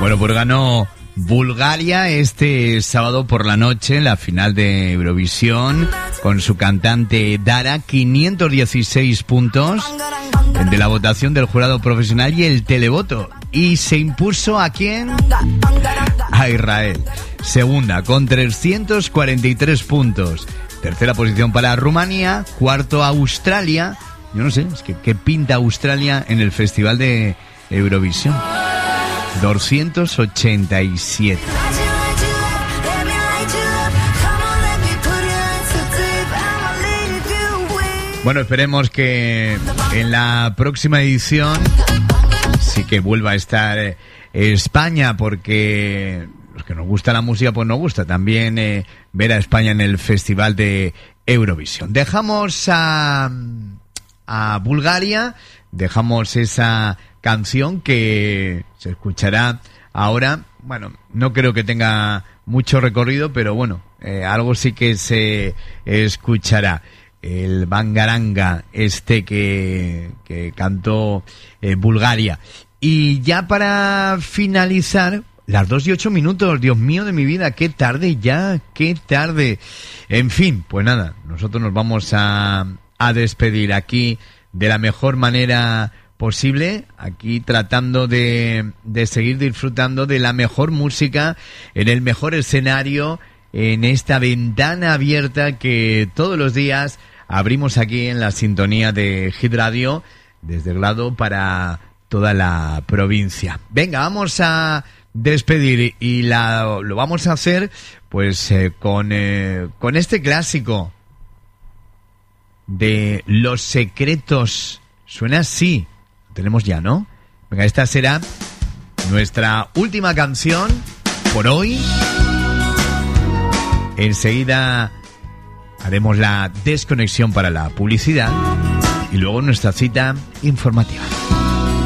Bueno, pues ganó Bulgaria este sábado por la noche en la final de Eurovisión con su cantante Dara, 516 puntos de la votación del jurado profesional y el televoto. Y se impuso ¿a quién? A Israel. Segunda, con 343 puntos. Tercera posición para Rumanía. Cuarto, Australia. Yo no sé, es que ¿qué pinta Australia en el Festival de Eurovisión? 287. Bueno, esperemos que en la próxima edición sí que vuelva a estar España, porque los que nos gusta la música, pues nos gusta también ver a España en el Festival de Eurovisión. Dejamos a Bulgaria, dejamos esa canción que se escuchará ahora. Bueno, no creo que tenga mucho recorrido, pero bueno, algo sí que se escuchará. El Bangaranga que cantó Bulgaria. Y ya para finalizar, las 2:08, Dios mío de mi vida, qué tarde ya, qué tarde. En fin, pues nada, nosotros nos vamos a despedir aquí de la mejor manera posible, aquí tratando de seguir disfrutando de la mejor música en el mejor escenario, en esta ventana abierta que todos los días abrimos aquí en la sintonía de Hit Radio desde Glado para toda la provincia. Venga, vamos a despedir y lo vamos a hacer pues con este clásico de Los Secretos. Suena así. Lo tenemos ya, ¿no? Venga, esta será nuestra última canción por hoy. Enseguida haremos la desconexión para la publicidad y luego nuestra cita informativa.